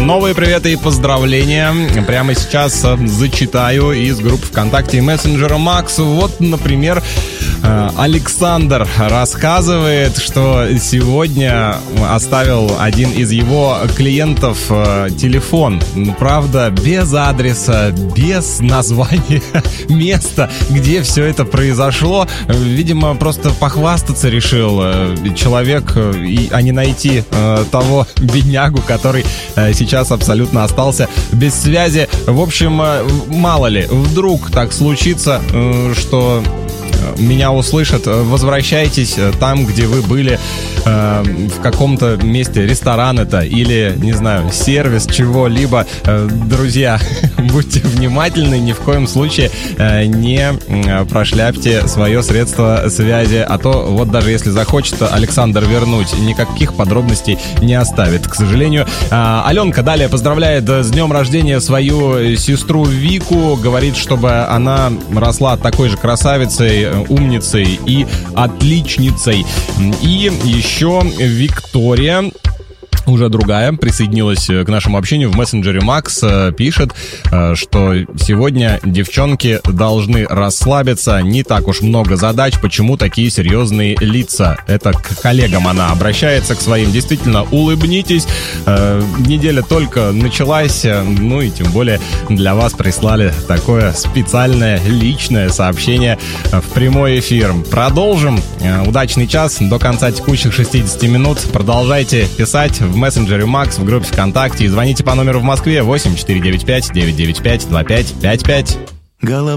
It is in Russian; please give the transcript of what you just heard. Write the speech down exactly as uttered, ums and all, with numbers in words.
Новые приветы и поздравления прямо сейчас зачитаю из групп ВКонтакте и мессенджера Макс. Вот, например, Александр рассказывает, что сегодня оставил один из его клиентов телефон. Правда, без адреса, без названия места, где все это произошло. Видимо, просто похвастаться решил человек, а не найти того беднягу, который сейчас абсолютно остался без связи. В общем, мало ли, вдруг так случится, что меня услышат. Возвращайтесь там, где вы были, э, в каком-то месте, ресторан это или, не знаю, сервис чего-либо. Э, друзья, будьте внимательны, ни в коем случае э, не прошляпьте свое средство связи, а то вот даже если захочет Александр вернуть, никаких подробностей не оставит, к сожалению. Э, Аленка далее поздравляет с днем рождения свою сестру Вику, говорит, чтобы она росла такой же красавицей, умницей и отличницей. И еще Виктория, уже другая, присоединилась к нашему общению в мессенджере Макс, пишет, что сегодня девчонки должны расслабиться, не так уж много задач, почему такие серьезные лица. Это к коллегам она обращается, к своим. Действительно, улыбнитесь, неделя только началась, ну и тем более для вас прислали такое специальное личное сообщение в прямой эфир. Продолжим. Удачный час до конца текущих шестидесяти минут. Продолжайте писать в мессенджере Макс, в группе ВКонтакте, и звоните по номеру в Москве восемь четыре девять пять девять девять пять два пять пять пять.